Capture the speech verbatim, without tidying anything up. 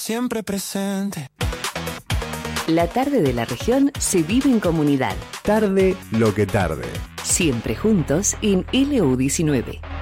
siempre presente. La tarde de la región se vive en comunidad. Tarde lo que tarde. Siempre juntos en L U diecinueve.